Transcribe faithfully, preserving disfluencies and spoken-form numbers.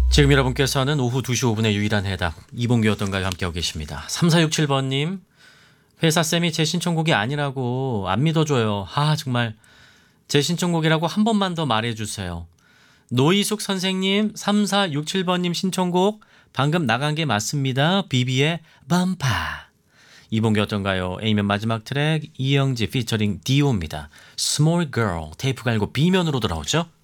지금 여러분께서는 오후 두 시 오 분의 유일한 해답 이봉규였던가요 함께하고 계십니다. 삼사육칠 번님 회사쌤이 제 신청곡이 아니라고 안 믿어줘요. 아 정말 제 신청곡이라고 한 번만 더 말해주세요. 노희숙 선생님 삼사육칠 번님 신청곡 방금 나간 게 맞습니다. 비비의 범파. 이봉규였던가요? A면 마지막 트랙 이영지 피처링 디오입니다. Small Girl 테이프 갈고 B면으로 돌아오죠.